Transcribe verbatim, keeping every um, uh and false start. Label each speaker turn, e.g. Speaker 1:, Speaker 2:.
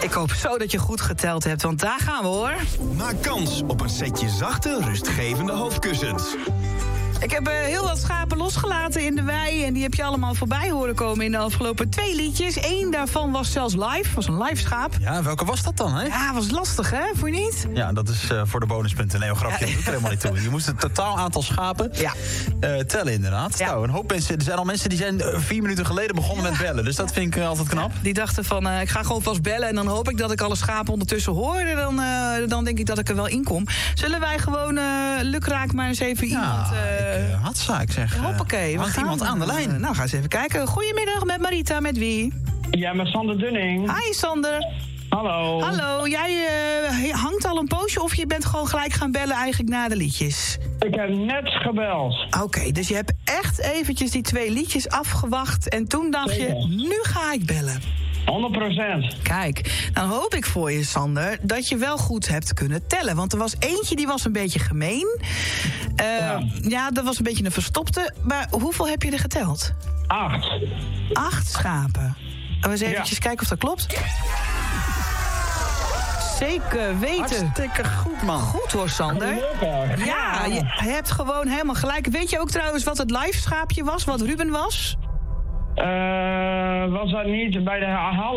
Speaker 1: Ik hoop zo dat je goed geteld hebt, want daar gaan we hoor.
Speaker 2: Maak kans op een setje zachte, rustgevende hoofdkussens.
Speaker 1: Ik heb uh, heel wat schapen losgelaten in de wei en die heb je allemaal voorbij horen komen in de afgelopen twee liedjes. Eén daarvan was zelfs live, was een live schaap.
Speaker 3: Ja, welke was dat dan, hè?
Speaker 1: Ja, was lastig, hè? Vond je niet?
Speaker 3: Ja, dat is uh, voor de bonuspunten. Nee, een grapje, dat doet er helemaal niet toe. Je moest het totaal aantal schapen
Speaker 1: ja.
Speaker 3: uh, tellen, inderdaad.
Speaker 1: Ja.
Speaker 3: Nou, een hoop mensen, er zijn al mensen die zijn uh, vier minuten geleden begonnen ja. met bellen. Dus dat vind ik uh, altijd knap.
Speaker 1: Die dachten van, uh, ik ga gewoon vast bellen en dan hoop ik dat ik alle schapen ondertussen hoor. En dan, uh, dan denk ik dat ik er wel in kom. Zullen wij gewoon uh, lukraak maar eens even
Speaker 3: ja,
Speaker 1: iemand... Uh,
Speaker 3: ik, uh, hadza, ik zeg. Uh,
Speaker 1: hoppakee, we
Speaker 3: hangt
Speaker 1: gaan
Speaker 3: iemand aan de lijn?
Speaker 1: Uh, nou, ga eens even kijken. Goedemiddag, met Marita, met wie?
Speaker 4: Ja, met Sander Dunning.
Speaker 1: Hi, Sander.
Speaker 4: Hallo.
Speaker 1: Hallo, jij uh, hangt al een poosje of je bent gewoon gelijk gaan bellen eigenlijk na de liedjes?
Speaker 4: Ik heb net gebeld.
Speaker 1: Oké, okay, dus je hebt echt eventjes die twee liedjes afgewacht en toen dacht Zeker. je, nu ga ik bellen.
Speaker 4: honderd procent.
Speaker 1: Kijk, dan hoop ik voor je, Sander, dat je wel goed hebt kunnen tellen. Want er was eentje die was een beetje gemeen. Uh, ja. ja, dat was een beetje een verstopte. Maar hoeveel heb je er geteld?
Speaker 4: Acht.
Speaker 1: Acht schapen. We eens eventjes ja. kijken of dat klopt. Zeker weten.
Speaker 3: Hartstikke goed, man.
Speaker 1: Goed hoor, Sander. Ja, je hebt gewoon helemaal gelijk. Weet je ook trouwens wat het live schaapje was? Wat Ruben was?
Speaker 4: Uh, was dat niet bij de